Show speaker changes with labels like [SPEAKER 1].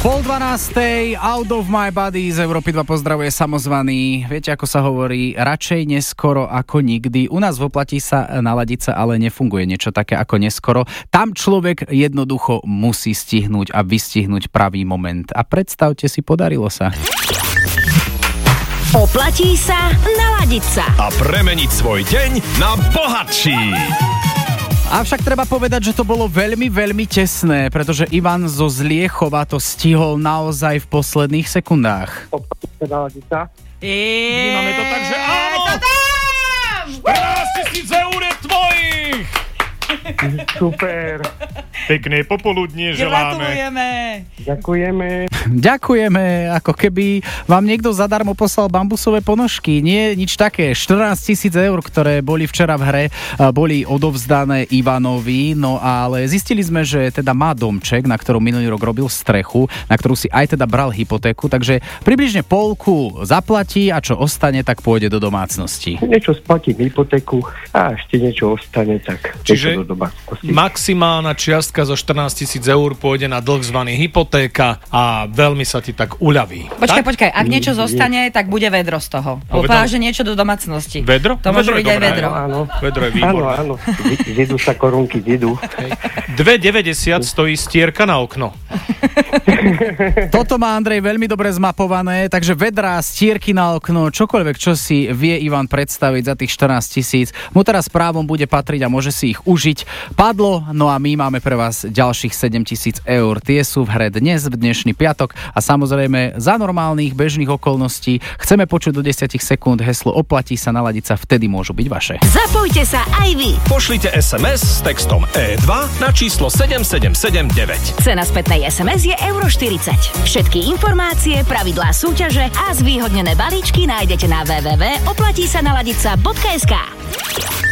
[SPEAKER 1] 12:30, Out of My Body z Európy 2 pozdravuje samozvaný. Viete, ako sa hovorí, radšej neskoro ako nikdy. U nás v Oplatí sa naladiť sa ale nefunguje niečo také ako neskoro. Tam človek jednoducho musí stihnúť a vystihnúť pravý moment. A predstavte si, podarilo sa.
[SPEAKER 2] Oplatí sa naladiť sa
[SPEAKER 3] a premeniť svoj deň na bohatší.
[SPEAKER 1] Avšak treba povedať, že to bolo veľmi, veľmi tesné, pretože Ivan zo Zliechova to stihol naozaj v posledných sekundách.
[SPEAKER 4] Oplatí sa naladiť sa.
[SPEAKER 3] Vnímame to tak, že áno! 14 000 eur je tvojich!
[SPEAKER 4] Super.
[SPEAKER 3] Pekné popoludnie želáme.
[SPEAKER 4] Ďakujeme.
[SPEAKER 1] Ďakujeme, ako keby vám niekto zadarmo poslal bambusové ponožky. Nie, nič také. 14 000 eur, ktoré boli včera v hre, boli odovzdané Ivanovi, no ale zistili sme, že teda má domček, na ktorom minulý rok robil strechu, na ktorú si aj teda bral hypotéku, takže približne polku zaplatí a čo ostane, tak pôjde do domácnosti.
[SPEAKER 4] Niečo splatím hypotéku a ešte niečo ostane, tak
[SPEAKER 5] čiže
[SPEAKER 4] do domácnosti.
[SPEAKER 5] Maximálna čiastka zo 14 000 eur pôjde na dlh zvaný hypotéka a veľmi sa ti tak uľaví.
[SPEAKER 6] Počkaj, ak niečo zostane, tak bude vedro z toho. Úplne, že niečo do domácnosti.
[SPEAKER 5] Vedro?
[SPEAKER 6] To môže byť aj vedro.
[SPEAKER 4] Áno.
[SPEAKER 5] Vedro je výborné.
[SPEAKER 4] Áno. Zidú sa korunky, zidú.
[SPEAKER 5] 2,90 stojí stierka na okno.
[SPEAKER 1] Toto má Andrej veľmi dobre zmapované, takže vedrá, stierky na okno, čokoľvek, čo si vie Ivan predstaviť za tých 14 000, mu teraz právom bude patriť a môže si ich užiť. Padlo, no a my máme pre vás ďalších 7 000 eur. Tie sú v hre dnes, v dnešný piatok a samozrejme za normálnych bežných okolností chceme počuť do 10 sekúnd heslo Oplatí sa naladiť sa, vtedy môžu byť vaše.
[SPEAKER 2] Zapojte sa aj vy.
[SPEAKER 3] Pošlite SMS s textom E2 na číslo 7779.
[SPEAKER 2] Cena spätnej SMS je €40. Všetky informácie, pravidlá súťaže a zvýhodnené balíčky nájdete na www.oplatísanaladica.sk.